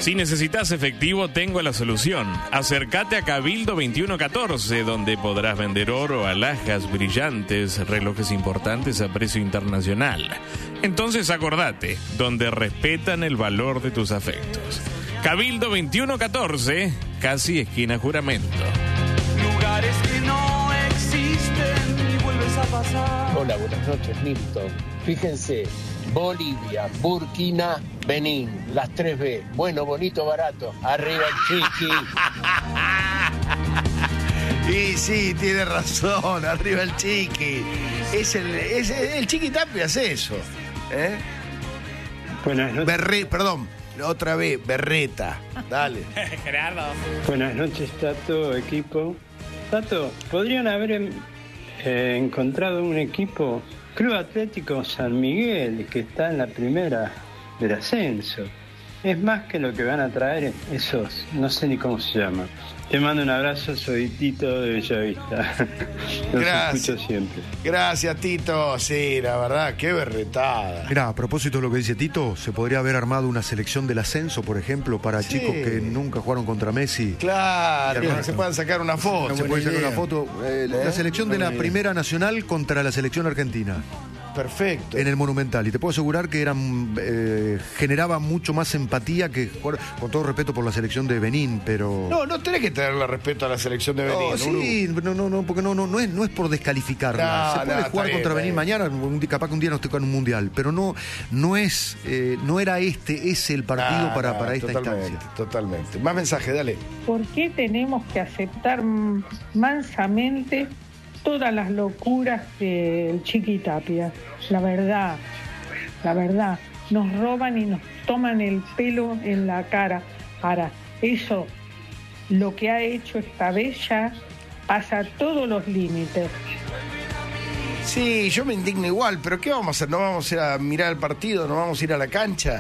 Si necesitas efectivo, tengo la solución. Acércate a Cabildo 2114, donde podrás vender oro, alhajas brillantes, relojes importantes a precio internacional. Entonces acordate, donde respetan el valor de tus afectos. Cabildo 2114, casi esquina Juramento. Lugares que no existen y vuelves a pasar. Hola, buenas noches, Milton. Fíjense, Bolivia, Burkina, Benín, las 3B. Bueno, bonito, barato. Arriba el Chiqui. Y sí, tiene razón, arriba el Chiqui. El Chiqui Tapia hace eso. Buenas noches. Perdón, otra vez, Berreta. Dale. Gerardo. Buenas noches, Tato, equipo. Tato, ¿podrían haber encontrado un equipo, Club Atlético San Miguel, que está en la primera del ascenso? Es más que lo que van a traer esos, no sé ni cómo se llama. Te mando un abrazo, soy Tito de Bellavista. Los escucho siempre. Gracias, Tito. Sí, la verdad, qué berretada. Mirá, a propósito de lo que dice Tito, se podría haber armado una selección del ascenso, por ejemplo, para chicos que nunca jugaron contra Messi. Claro, que se puedan sacar una foto. Se puede sacar una foto. La selección de la Primera Nacional contra la selección argentina. Perfecto. En el Monumental. Y te puedo asegurar que generaba mucho más empatía que jugar, con todo respeto por la selección de Benín, pero... No tenés que tenerle respeto a la selección de Benín. No, sí, no, porque no es por descalificarla. Se puede jugar contra Benín mañana, capaz que un día nos toca en un mundial, pero no era ese el partido para esta instancia. Totalmente. Más mensaje, dale. ¿Por qué tenemos que aceptar mansamente todas las locuras del Chiqui Tapia? La verdad, nos roban y nos toman el pelo en la cara. Ahora, eso, lo que ha hecho esta vez ya pasa todos los límites. Sí, yo me indigno igual, pero ¿qué vamos a hacer? ¿No vamos a ir a mirar el partido? ¿No vamos a ir a la cancha?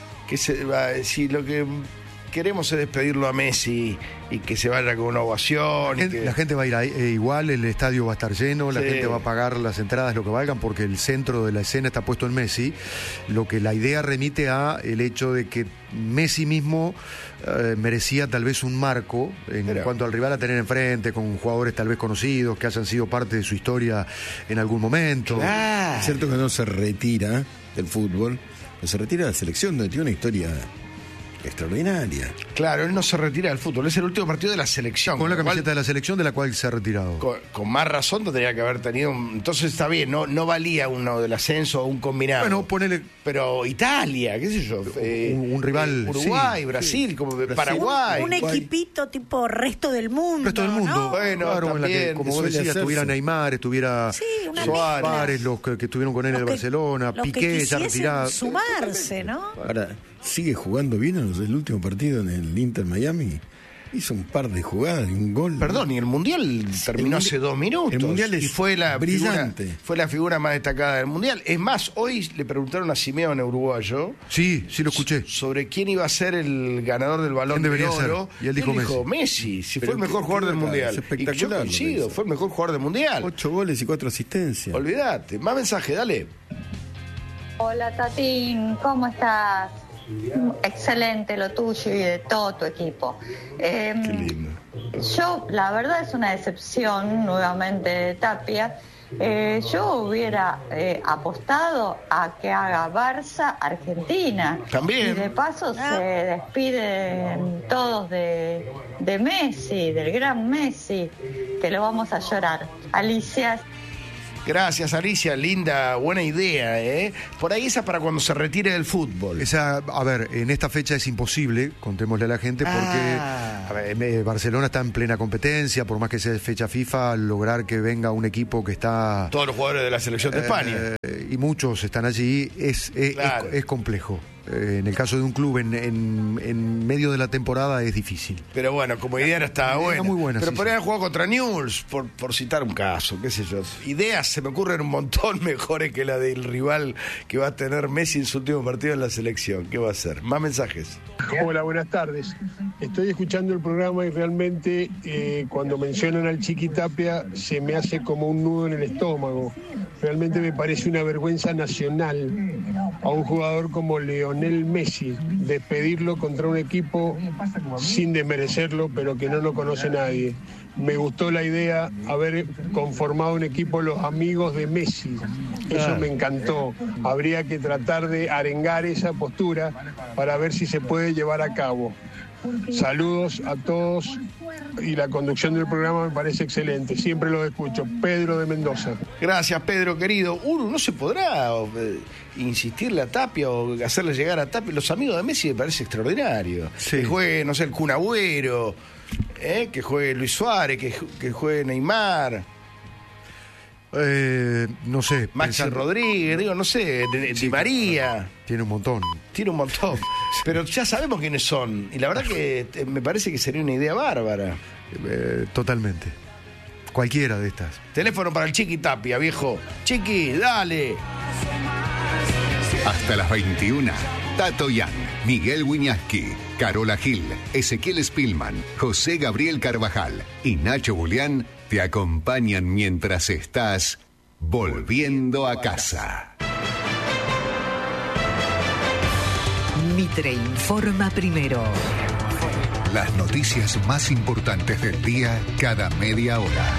Si lo que queremos es despedirlo a Messi y que se vaya con una ovación. La gente va a ir igual, el estadio va a estar lleno, la gente va a pagar las entradas lo que valgan, porque el centro de la escena está puesto en Messi. Lo que la idea remite a el hecho de que Messi mismo merecía tal vez un marco en cuanto al rival a tener enfrente, con jugadores tal vez conocidos que hayan sido parte de su historia en algún momento. Claro. Es cierto que no se retira del fútbol, pero se retira de la selección, donde tiene una historia extraordinaria. Claro, él no se retira del fútbol, es el último partido de la selección. Con la camiseta de la selección, de la cual se ha retirado. Con más razón tendría que haber tenido entonces está bien, no valía uno del ascenso o un combinado. Bueno, ponele... Pero Italia, qué sé yo. Un rival... Uruguay, Brasil, como Paraguay. Un equipito tipo resto del mundo. Resto del mundo. ¿no? Bueno, claro, también, en la que, como vos decías, estuviera Neymar, estuviera Suárez, los que estuvieron con él en el Barcelona, Piqué ya retirado. Sumarse, ¿no? Ahora, sigue jugando bien el último partido en el Inter Miami. Hizo un par de jugadas y un gol. Perdón, y el Mundial terminó hace 2 minutos. El Mundial es brillante. Fue la figura más destacada del Mundial. Es más, hoy le preguntaron a Simeone, uruguayo. Sí, lo escuché. Sobre quién iba a ser el ganador del Balón de Oro. Y él dijo Messi. Si fue el mejor jugador del Mundial. Es espectacular. Y yo coincido, fue el mejor jugador del Mundial. 8 goles y 4 asistencias. Olvídate. Más mensaje, dale. Hola, Tatín, ¿cómo estás? Excelente lo tuyo y de todo tu equipo. Qué lindo. Yo, la verdad, es una decepción nuevamente de Tapia. Yo hubiera apostado a que haga Barça-Argentina. También. Y de paso se despiden todos de Messi, del gran Messi, que lo vamos a llorar. Alicia. Gracias, Alicia, linda, buena idea, Por ahí esa para cuando se retire del fútbol. A ver, en esta fecha es imposible, contémosle a la gente, porque Barcelona está en plena competencia, por más que sea fecha FIFA, lograr que venga un equipo que está... Todos los jugadores de la selección de España. Y muchos están allí, es complejo. En el caso de un club en medio de la temporada es difícil. Pero bueno, como idea estaba buena. Era muy buena. Pero sí, podrían jugar contra Newell's, por citar un caso, qué sé yo. Ideas se me ocurren un montón mejores que la del rival que va a tener Messi en su último partido en la selección. ¿Qué va a hacer? Más mensajes. Hola, buenas tardes. Estoy escuchando el programa y realmente cuando mencionan al Chiqui Tapia se me hace como un nudo en el estómago. Realmente me parece una vergüenza nacional a un jugador como Lionel Messi, despedirlo contra un equipo sin desmerecerlo, pero que no lo conoce nadie. Me gustó la idea haber conformado un equipo los amigos de Messi. Eso me encantó. Habría que tratar de arengar esa postura para ver si se puede llevar a cabo. Saludos a todos y la conducción del programa me parece excelente. Siempre lo escucho. Pedro de Mendoza. Gracias, Pedro, querido. Uno no se podrá insistirle a Tapia o hacerle llegar a Tapia. Los amigos de Messi me parece extraordinario. Sí. Que juegue, no sé, el Kun Agüero, que juegue Luis Suárez, que juegue Neymar. No sé. Maxi Rodríguez, digo, no sé, Di María. Tiene un montón. Tiene un montón. Pero ya sabemos quiénes son. Y la verdad que me parece que sería una idea bárbara. Totalmente. Cualquiera de estas. Teléfono para el Chiqui Tapia, viejo. Chiqui, dale. Hasta las 21. Tato Yan, Miguel Wiñaski, Carola Gil, Ezequiel Spillman, José Gabriel Carvajal y Nacho Julián te acompañan mientras estás volviendo a casa. Mitre informa primero. Las noticias más importantes del día cada media hora.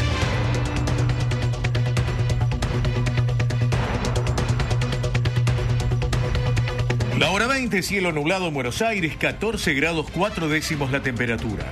La hora 20, cielo nublado en Buenos Aires, 14 grados 4 décimos la temperatura.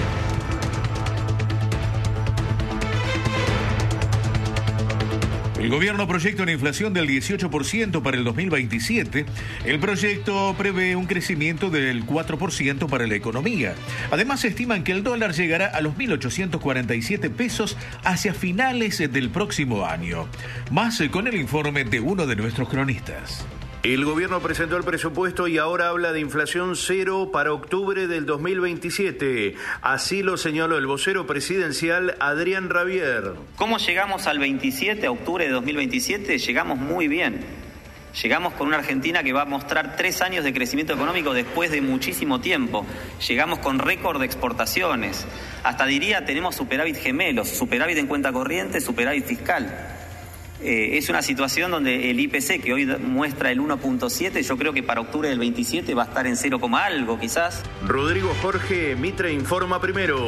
El gobierno proyecta una inflación del 18% para el 2027. El proyecto prevé un crecimiento del 4% para la economía. Además, estiman que el dólar llegará a los 1.847 pesos hacia finales del próximo año. Más con el informe de uno de nuestros cronistas. El gobierno presentó el presupuesto y ahora habla de inflación cero para octubre del 2027. Así lo señaló el vocero presidencial Adrián Rabier. ¿Cómo llegamos al 27, a octubre de 2027? Llegamos muy bien. Llegamos con una Argentina que va a mostrar 3 años de crecimiento económico después de muchísimo tiempo. Llegamos con récord de exportaciones. Hasta diría, tenemos superávit gemelos, superávit en cuenta corriente, superávit fiscal. Es una situación donde el IPC, que hoy muestra el 1.7, yo creo que para octubre del 27 va a estar en 0, algo quizás. Rodrigo Jorge, Mitre informa primero.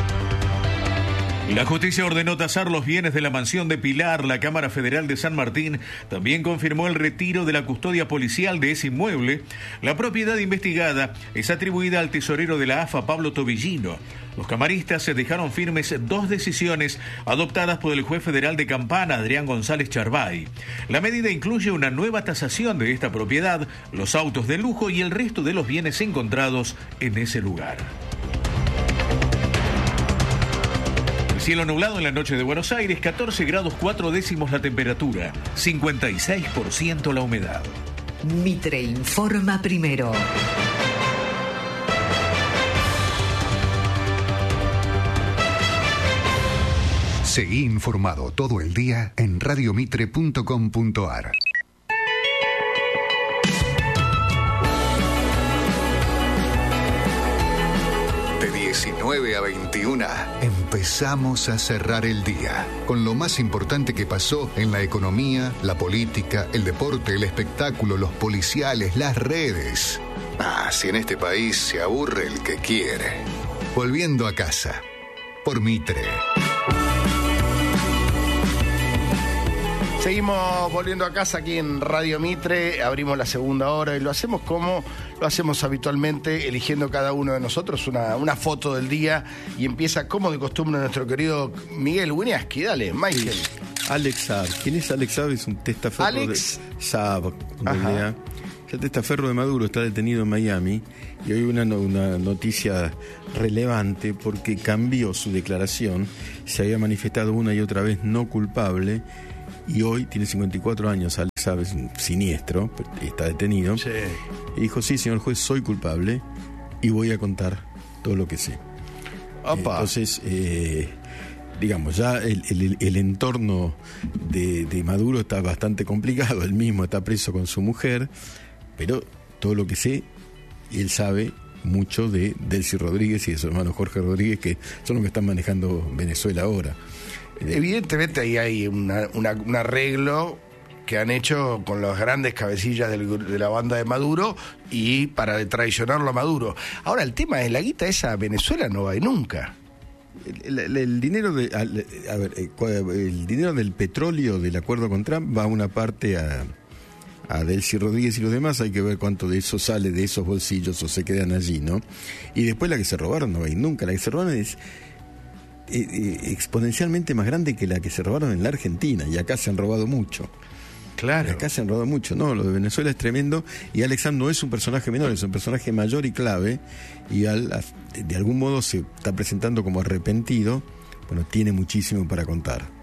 La justicia ordenó tasar los bienes de la mansión de Pilar. La Cámara Federal de San Martín también confirmó el retiro de la custodia policial de ese inmueble. La propiedad investigada es atribuida al tesorero de la AFA, Pablo Tobillino. Los camaristas se dejaron firmes 2 decisiones adoptadas por el juez federal de Campana, Adrián González Charbay. La medida incluye una nueva tasación de esta propiedad, los autos de lujo y el resto de los bienes encontrados en ese lugar. Cielo nublado en la noche de Buenos Aires, 14 grados 4 décimos la temperatura, 56% la humedad. Mitre informa primero. Seguí informado todo el día en radiomitre.com.ar. De 19 a 21 empezamos a cerrar el día con lo más importante que pasó en la economía, la política, el deporte, el espectáculo, los policiales, las redes. Si en este país se aburre el que quiere. Volviendo a casa, por Mitre. Seguimos volviendo a casa aquí en Radio Mitre, abrimos la segunda hora y lo hacemos como lo hacemos habitualmente, eligiendo cada uno de nosotros una foto del día, y empieza como de costumbre nuestro querido Miguel Wiñaski. Dale, Michael. Sí. Alex Saab. ¿Quién es Alex Saab? Es un testaferro Alex Saab, en realidad. El testaferro de Maduro está detenido en Miami y hoy una noticia relevante porque cambió su declaración. Se había manifestado una y otra vez no culpable. Y hoy tiene 54 años, Alex Saab, es un siniestro, está detenido. Sí. Y dijo, sí, señor juez, soy culpable y voy a contar todo lo que sé. Opa. Entonces, digamos, ya el entorno de Maduro está bastante complicado. Él mismo está preso con su mujer, pero todo lo que sé, él sabe mucho de Delcy Rodríguez y de su hermano Jorge Rodríguez, que son los que están manejando Venezuela ahora. Evidentemente ahí hay un arreglo que han hecho con las grandes cabecillas de la banda de Maduro y para traicionarlo a Maduro. Ahora, el tema es, la guita esa a Venezuela no va a ir nunca. El dinero el dinero del petróleo del acuerdo con Trump va a una parte a Delcy Rodríguez y los demás. Hay que ver cuánto de eso sale de esos bolsillos o se quedan allí, ¿no? Y después la que se robaron no va a ir nunca. La que se robaron es exponencialmente más grande que la que se robaron en la Argentina, y acá se han robado mucho. Claro. Acá se han robado mucho, no, lo de Venezuela es tremendo, y Alex Saab no es un personaje menor, es un personaje mayor y clave, y de algún modo se está presentando como arrepentido. Bueno, tiene muchísimo para contar.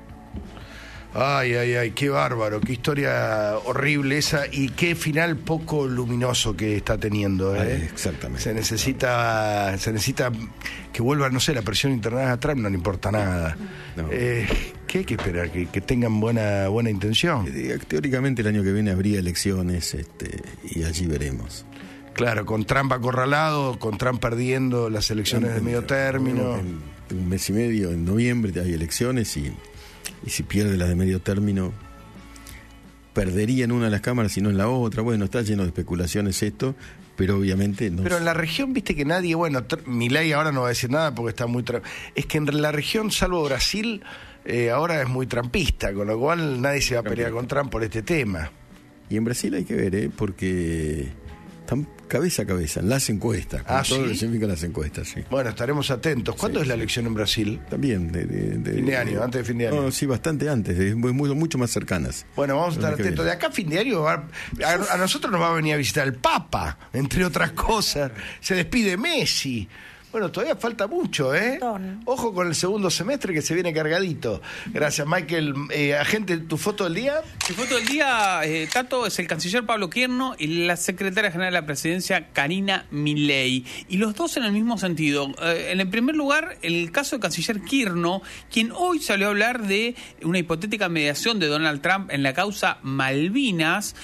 Ay, qué bárbaro, qué historia horrible esa, y qué final poco luminoso que está teniendo, ¿eh? Exactamente. Se necesita que vuelva, no sé, la presión internacional a Trump, no le importa nada. No. ¿Qué hay que esperar? ¿Que tengan buena intención? Teóricamente el año que viene habría elecciones, y allí veremos. Claro, con Trump acorralado, con Trump perdiendo las elecciones de medio término. En un mes y medio, en noviembre, hay elecciones, y si pierde las de medio término, perdería en una de las cámaras y no en la otra. Bueno, está lleno de especulaciones esto, pero obviamente no. Pero en la región, viste que nadie, bueno, Milei ahora no va a decir nada porque está muy... Es que en la región, salvo Brasil, ahora es muy trumpista, con lo cual nadie se va a pelear con Trump por este tema. Y en Brasil hay que ver, porque están cabeza a cabeza en las encuestas, con todo lo que significan las encuestas, sí. Bueno, estaremos atentos. ¿Cuándo es la elección en Brasil? También fin de año, antes de fin de año. No, sí, bastante antes, mucho más cercanas. Bueno, vamos a estar atentos. De acá a fin de año a nosotros nos va a venir a visitar el Papa, entre otras cosas. Se despide Messi. Bueno, todavía falta mucho, ¿eh? Ojo con el segundo semestre que se viene cargadito. Gracias, Michael. Agente, ¿tu foto del día? Mi foto del día, Tato, es el canciller Pablo Quierno y la secretaria general de la presidencia, Karina Milei. Y los dos en el mismo sentido. En el primer lugar, el caso del canciller Quierno, quien hoy salió a hablar de una hipotética mediación de Donald Trump en la causa Malvinas,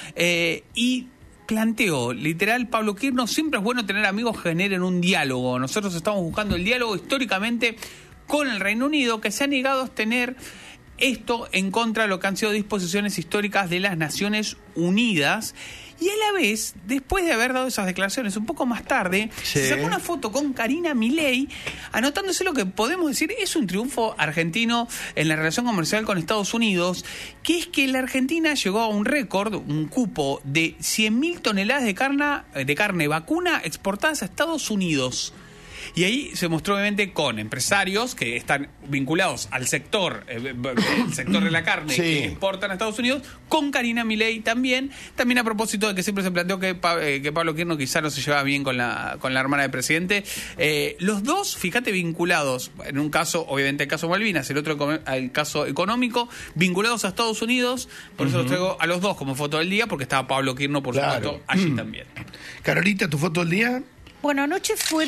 y planteó, literal, Pablo Quierno: siempre es bueno tener amigos que generen un diálogo. Nosotros estamos buscando el diálogo históricamente con el Reino Unido, que se ha negado a tener esto en contra de lo que han sido disposiciones históricas de las Naciones Unidas. Y a la vez, después de haber dado esas declaraciones un poco más tarde, se sacó una foto con Karina Milei, anotándose lo que podemos decir es un triunfo argentino en la relación comercial con Estados Unidos, que es que la Argentina llegó a un récord, un cupo de 100.000 toneladas de carne vacuna exportadas a Estados Unidos. Y ahí se mostró obviamente con empresarios que están vinculados al sector, el sector de la carne, que exportan a Estados Unidos, con Karina Milei también a propósito de que siempre se planteó que Pablo Quierno quizá no se llevaba bien con la hermana del presidente. Los dos, fíjate, vinculados, en un caso, obviamente el caso Malvinas, el otro el caso económico, vinculados a Estados Unidos. Por eso los traigo a los dos como foto del día, porque estaba Pablo Quierno, por supuesto, allí también. Carolita, ¿tu foto del día? Bueno, anoche fue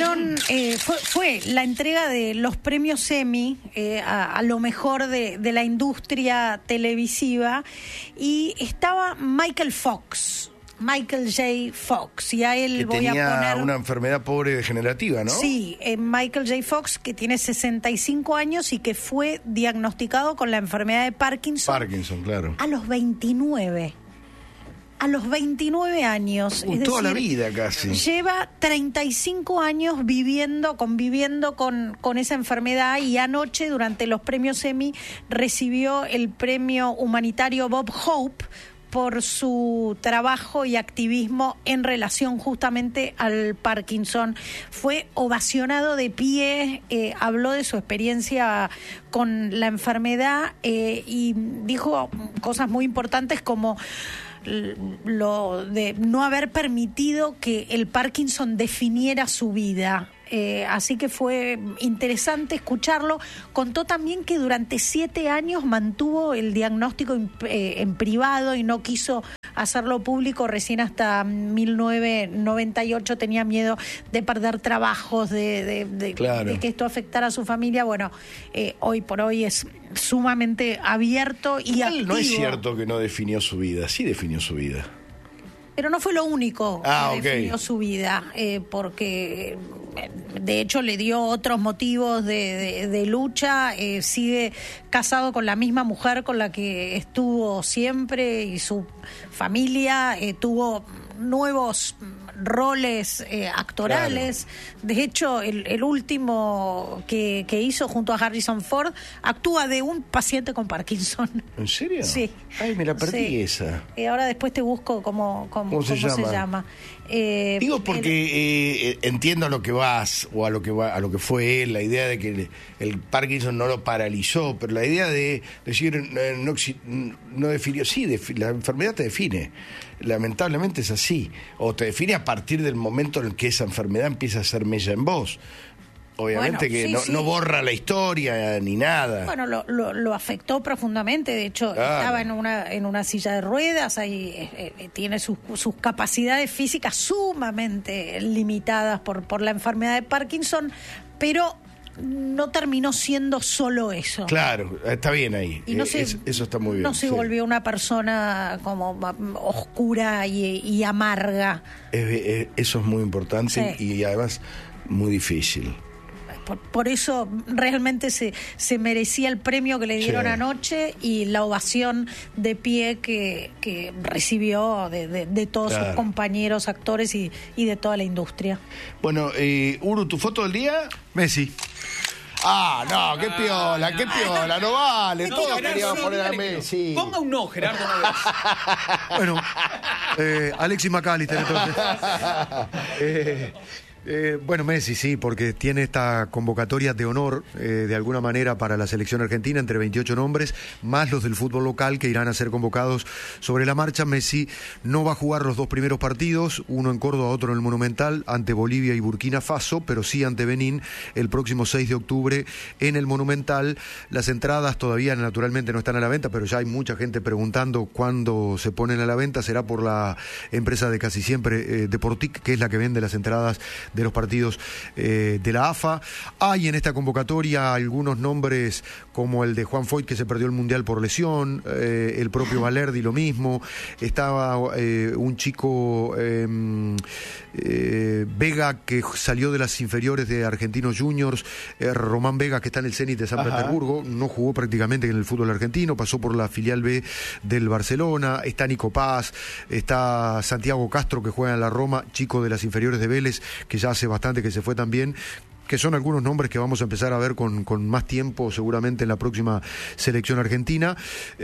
la entrega de los premios Emmy a lo mejor de la industria televisiva, y estaba Michael J. Fox, y a él que voy a poner... tenía una enfermedad pobre degenerativa, ¿no? Sí, Michael J. Fox, que tiene 65 años y que fue diagnosticado con la enfermedad de Parkinson. Parkinson, claro. A los 29. A los 29 años. Es toda decir, la vida casi. Lleva 35 años conviviendo con esa enfermedad, y anoche, durante los premios Emmy, recibió el premio humanitario Bob Hope por su trabajo y activismo en relación justamente al Parkinson. Fue ovacionado de pie, habló de su experiencia con la enfermedad, y dijo cosas muy importantes como lo de no haber permitido que el Parkinson definiera su vida. Así que fue interesante escucharlo. Contó también que durante 7 años mantuvo el diagnóstico en privado y no quiso hacerlo público. Recién hasta 1998 tenía miedo de perder trabajos, de que esto afectara a su familia. Bueno, hoy por hoy es sumamente abierto y activo. No es cierto que no definió su vida, sí definió su vida. Pero no fue lo único que definió su vida, porque de hecho le dio otros motivos de lucha, sigue casado con la misma mujer con la que estuvo siempre y su familia, tuvo nuevos roles actorales. Claro. De hecho, el último que hizo junto a Harrison Ford actúa de un paciente con Parkinson. ¿En serio? Sí. Ay, me la perdí esa. Ahora después te busco cómo se llama. Digo porque entiendo a lo que vas o a lo que fue él, la idea de que el Parkinson no lo paralizó, pero la idea de decir no definió, la enfermedad te define. Lamentablemente es así, o te define a partir del momento en el que esa enfermedad empieza a hacer mella en vos. Obviamente no borra la historia ni nada. Bueno, lo afectó profundamente. De hecho, estaba en una silla de ruedas. Ahí tiene sus capacidades físicas sumamente limitadas por la enfermedad de Parkinson, pero no terminó siendo solo eso. Claro, está bien ahí. Y eso está muy bien. No se volvió una persona como oscura y amarga. Eso es muy importante y además muy difícil. Por eso realmente se merecía el premio que le dieron anoche y la ovación de pie que recibió de todos sus compañeros actores y de toda la industria. Bueno, Uru, ¿tu foto del día? Messi. No, qué piola, no vale. Todos queríamos poner a Messi. Ponga un no, Gerardo, una vez. Bueno, Alexis McAllister, entonces. Bueno, Messi sí, porque tiene esta convocatoria de honor de alguna manera para la selección argentina entre 28 nombres, más los del fútbol local que irán a ser convocados sobre la marcha. Messi no va a jugar los dos primeros partidos, uno en Córdoba, otro en el Monumental, ante Bolivia y Burkina Faso, pero sí ante Benín el próximo 6 de octubre en el Monumental. Las entradas todavía naturalmente no están a la venta, pero ya hay mucha gente preguntando cuándo se ponen a la venta. Será por la empresa de casi siempre, Deportic, que es la que vende las entradas de los partidos de la AFA. Hay en esta convocatoria algunos nombres como el de Juan Foyt, que se perdió el Mundial por lesión, el propio Valerdi lo mismo, estaba un chico Vega, que salió de las inferiores de Argentinos Juniors, Román Vega, que está en el Zenit de San Petersburgo, no jugó prácticamente en el fútbol argentino, pasó por la filial B del Barcelona, está Nico Paz, está Santiago Castro, que juega en la Roma, chico de las inferiores de Vélez, que ya hace bastante que se fue también, que son algunos nombres que vamos a empezar a ver con más tiempo seguramente en la próxima selección argentina.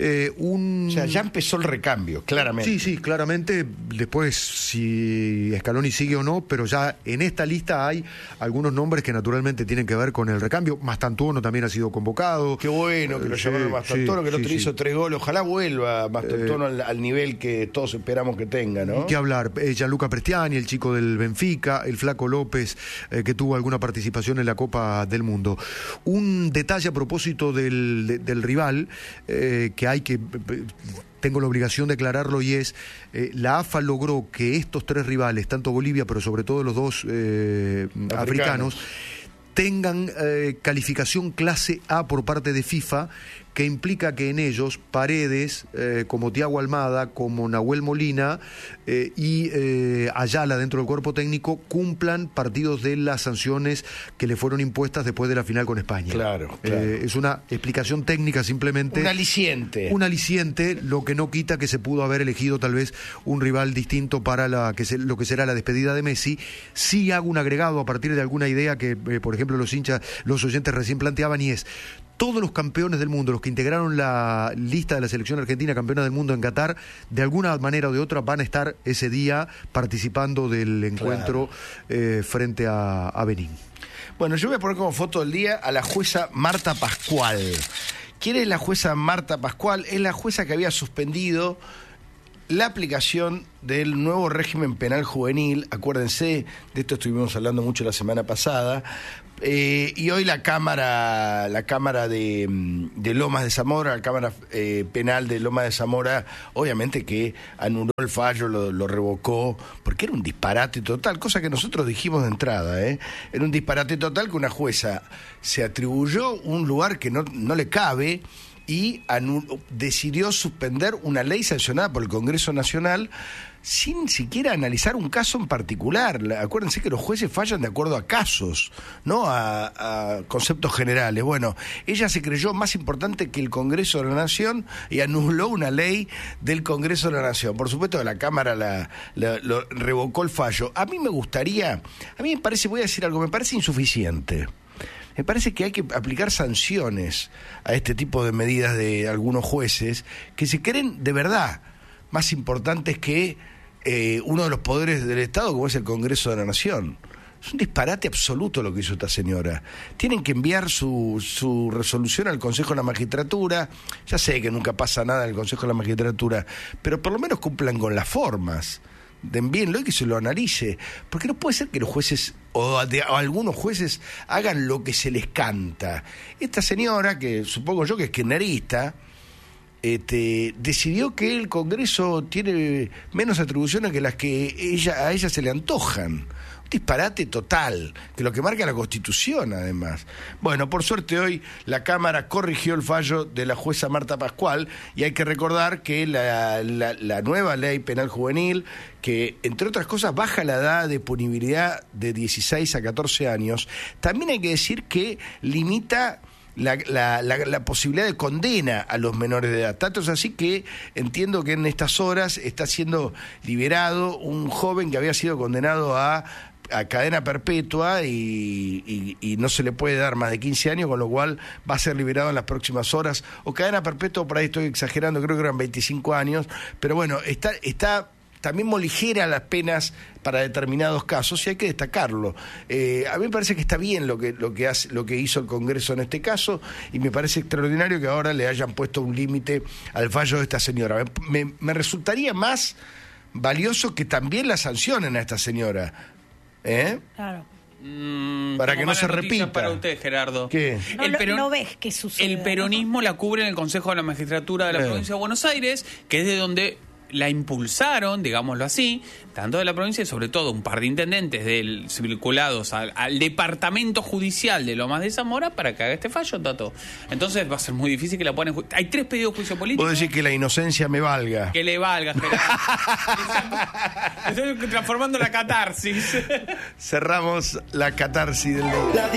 O sea, ya empezó el recambio, claramente. Sí, claramente. Después, si Scaloni sigue o no, pero ya en esta lista hay algunos nombres que naturalmente tienen que ver con el recambio. Mastantuono también ha sido convocado. Qué bueno que lo llamaron Mastantuono, que el otro hizo 3 goles. Ojalá vuelva Mastantuono al nivel que todos esperamos que tenga, ¿no? ¿Qué hablar? Gianluca Prestiani, el chico del Benfica, el Flaco López, que tuvo alguna participación en la Copa del Mundo. Un detalle a propósito del rival, que hay que... Tengo la obligación de aclararlo, y es, la AFA logró que estos 3 rivales, tanto Bolivia, pero sobre todo los 2 africanos, tengan calificación clase A por parte de FIFA, que implica que en ellos Paredes, como Thiago Almada, como Nahuel Molina y Ayala dentro del cuerpo técnico, cumplan partidos de las sanciones que le fueron impuestas después de la final con España. Claro. Es una explicación técnica simplemente. Un aliciente. Un aliciente, lo que no quita que se pudo haber elegido tal vez un rival distinto para lo que será la despedida de Messi. Sí hago un agregado a partir de alguna idea que, por ejemplo, los oyentes recién planteaban, y es: todos los campeones del mundo, los que integraron la lista de la selección argentina campeona del mundo en Qatar, de alguna manera o de otra van a estar ese día participando del encuentro frente a Benín. Bueno, yo voy a poner como foto del día a la jueza Marta Pascual. ¿Quién es la jueza Marta Pascual? Es la jueza que había suspendido la aplicación del nuevo régimen penal juvenil. Acuérdense, de esto estuvimos hablando mucho la semana pasada. Y hoy la Cámara de Lomas de Zamora, la Cámara Penal de Lomas de Zamora, obviamente que anuló el fallo, lo revocó, porque era un disparate total, cosa que nosotros dijimos de entrada, era un disparate total que una jueza se atribuyó un lugar que no le cabe, y decidió suspender una ley sancionada por el Congreso Nacional sin siquiera analizar un caso en particular. Acuérdense que los jueces fallan de acuerdo a casos, no a conceptos generales. Bueno, ella se creyó más importante que el Congreso de la Nación y anuló una ley del Congreso de la Nación. Por supuesto, la Cámara lo revocó el fallo. A mí me parece, voy a decir algo, me parece insuficiente. Me parece que hay que aplicar sanciones a este tipo de medidas de algunos jueces que se creen de verdad más importantes que uno de los poderes del Estado, como es el Congreso de la Nación. Es un disparate absoluto lo que hizo esta señora. Tienen que enviar su resolución al Consejo de la Magistratura. Ya sé que nunca pasa nada en el Consejo de la Magistratura, pero por lo menos cumplan con las formas. Envíenlo y que se lo analice, porque no puede ser que los jueces o algunos jueces hagan lo que se les canta. Esta señora, que supongo yo que es kirchnerista, decidió que el Congreso tiene menos atribuciones que las que a ella se le antojan. Disparate total, que lo que marca la Constitución, además. Bueno, por suerte hoy la Cámara corrigió el fallo de la jueza Marta Pascual, y hay que recordar que la nueva ley penal juvenil, que entre otras cosas baja la edad de punibilidad de 16 a 14 años, también hay que decir que limita la posibilidad de condena a los menores de edad. Tanto es así que entiendo que en estas horas está siendo liberado un joven que había sido condenado a cadena perpetua y no se le puede dar más de 15 años, con lo cual va a ser liberado en las próximas horas, o cadena perpetua, por ahí estoy exagerando, creo que eran 25 años, pero bueno, está también muy ligera las penas para determinados casos, y hay que destacarlo. A mí me parece que está bien lo que hizo el Congreso en este caso, y me parece extraordinario que ahora le hayan puesto un límite al fallo de esta señora. Me resultaría más valioso que también la sancionen a esta señora. Claro. Para que no se repita. Para usted, Gerardo. ¿Qué? No ves que sucede. El peronismo la cubre en el Consejo de la Magistratura de la Provincia de Buenos Aires, que es de donde la impulsaron, digámoslo así, tanto de la provincia y sobre todo un par de intendentes vinculados al departamento judicial de Lomas de Zamora para que haga este fallo, Tato. Entonces va a ser muy difícil que la ponen. Hay 3 pedidos de juicio político. Puedo decir que la inocencia me valga. Que le valga, Gerardo. Estoy transformando la catarsis. Cerramos la catarsis del día.